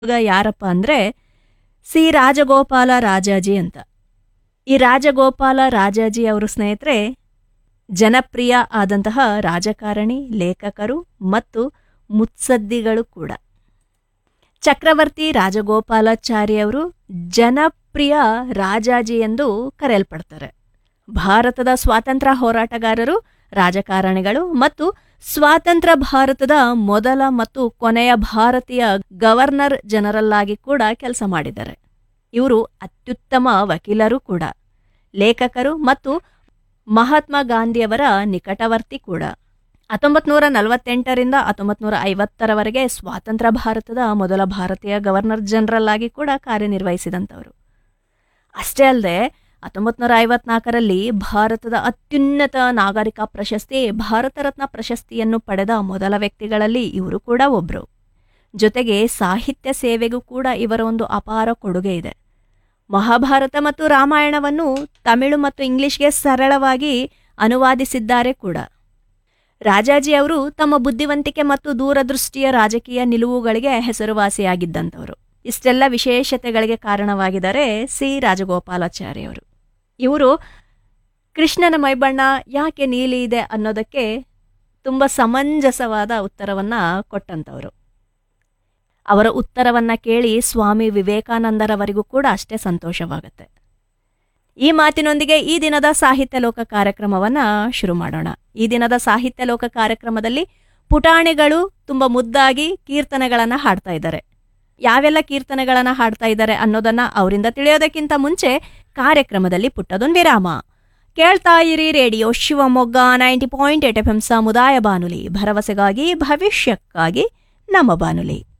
ಯಾರಪ್ಪ ಅಂದರೆ ಸಿ ರಾಜಗೋಪಾಲ ರಾಜಾಜಿ ಅಂತ. ಈ ರಾಜಗೋಪಾಲ ರಾಜಾಜಿ ಅವರು ಸ್ನೇಹಿತರೆ ಜನಪ್ರಿಯ ಆದಂತಹ ರಾಜಕಾರಣಿ, ಲೇಖಕರು ಮತ್ತು ಮುತ್ಸದ್ದಿಗಳು ಕೂಡ. ಚಕ್ರವರ್ತಿ ರಾಜಗೋಪಾಲಾಚಾರಿ ಅವರು ಜನಪ್ರಿಯ ರಾಜಾಜಿ ಎಂದು ಕರೆಯಲ್ಪಡ್ತಾರೆ. ಭಾರತದ ಸ್ವಾತಂತ್ರ್ಯ ಹೋರಾಟಗಾರರು, ರಾಜಕಾರಣಿಗಳು ಮತ್ತು ಸ್ವಾತಂತ್ರ್ಯ ಭಾರತದ ಮೊದಲ ಮತ್ತು ಕೊನೆಯ ಭಾರತೀಯ ಗವರ್ನರ್ ಜನರಲ್ ಆಗಿ ಕೂಡ ಕೆಲಸ ಮಾಡಿದ್ದಾರೆ. ಇವರು ಅತ್ಯುತ್ತಮ ವಕೀಲರು ಕೂಡ, ಲೇಖಕರು ಮತ್ತು ಮಹಾತ್ಮ ಗಾಂಧಿಯವರ ನಿಕಟವರ್ತಿ ಕೂಡ. 1948ರಿಂದ 1950ರವರೆಗೆ ಸ್ವಾತಂತ್ರ್ಯ ಭಾರತದ ಮೊದಲ ಭಾರತೀಯ ಗವರ್ನರ್ ಜನರಲ್ ಆಗಿ ಕೂಡ ಕಾರ್ಯನಿರ್ವಹಿಸಿದಂಥವರು. ಅಷ್ಟೇ ಅಲ್ಲದೆ 1954ರಲ್ಲಿ ಭಾರತದ ಅತ್ಯುನ್ನತ ನಾಗರಿಕ ಪ್ರಶಸ್ತಿ ಭಾರತ ರತ್ನ ಪ್ರಶಸ್ತಿಯನ್ನು ಪಡೆದ ಮೊದಲ ವ್ಯಕ್ತಿಗಳಲ್ಲಿ ಇವರು ಕೂಡ ಒಬ್ಬರು. ಜೊತೆಗೆ ಸಾಹಿತ್ಯ ಸೇವೆಗೂ ಕೂಡ ಇವರ ಒಂದು ಅಪಾರ ಕೊಡುಗೆ ಇದೆ. ಮಹಾಭಾರತ ಮತ್ತು ರಾಮಾಯಣವನ್ನು ತಮಿಳು ಮತ್ತು ಇಂಗ್ಲಿಷ್ಗೆ ಸರಳವಾಗಿ ಅನುವಾದಿಸಿದ್ದಾರೆ ಕೂಡ. ರಾಜಾಜಿ ಅವರು ತಮ್ಮ ಬುದ್ಧಿವಂತಿಕೆ ಮತ್ತು ದೂರದೃಷ್ಟಿಯ ರಾಜಕೀಯ ನಿಲುವುಗಳಿಗೆ ಹೆಸರುವಾಸಿಯಾಗಿದ್ದಂಥವರು. ಇಷ್ಟೆಲ್ಲ ವಿಶೇಷತೆಗಳಿಗೆ ಕಾರಣವಾಗಿದ್ದಾರೆ ಸಿ ರಾಜಗೋಪಾಲಾಚಾರಿ ಅವರು. ಇವರು ಕೃಷ್ಣನ ಮೈಬಣ್ಣ ಯಾಕೆ ನೀಲಿ ಇದೆ ಅನ್ನೋದಕ್ಕೆ ತುಂಬ ಸಮಂಜಸವಾದ ಉತ್ತರವನ್ನು ಕೊಟ್ಟಂಥವರು. ಅವರ ಉತ್ತರವನ್ನು ಕೇಳಿ ಸ್ವಾಮಿ ವಿವೇಕಾನಂದರವರಿಗೂ ಕೂಡ ಅಷ್ಟೇ ಸಂತೋಷವಾಗುತ್ತೆ. ಈ ಮಾತಿನೊಂದಿಗೆ ಈ ದಿನದ ಸಾಹಿತ್ಯ ಲೋಕ ಕಾರ್ಯಕ್ರಮವನ್ನು ಶುರು ಮಾಡೋಣ. ಈ ದಿನದ ಸಾಹಿತ್ಯ ಲೋಕ ಕಾರ್ಯಕ್ರಮದಲ್ಲಿ ಪುಟಾಣಿಗಳು ತುಂಬ ಮುದ್ದಾಗಿ ಕೀರ್ತನೆಗಳನ್ನು ಹಾಡ್ತಾ ಇದ್ದಾರೆ. ಯಾವೆಲ್ಲ ಕೀರ್ತನೆಗಳನ್ನು ಹಾಡ್ತಾ ಇದ್ದಾರೆ ಅನ್ನೋದನ್ನು ಅವರಿಂದ ತಿಳಿಯೋದಕ್ಕಿಂತ ಮುಂಚೆ ಕಾರ್ಯಕ್ರಮದಲ್ಲಿ ಪುಟ್ಟದೊಂದು ವಿರಾಮ. ಕೇಳ್ತಾ ಇರಿ ರೇಡಿಯೋ ಶಿವಮೊಗ್ಗ 90.8 FM ಸಮುದಾಯ ಬಾನುಲಿ, ಭರವಸೆಗಾಗಿ ಭವಿಷ್ಯಕ್ಕಾಗಿ ನಮ್ಮ ಬಾನುಲಿ.